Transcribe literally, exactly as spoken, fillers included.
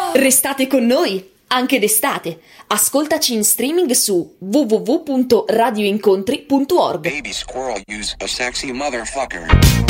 Restate con noi, anche d'estate. Ascoltaci in streaming su w w w punto radio incontri punto org. Baby squirrel, use a sexy motherfucker.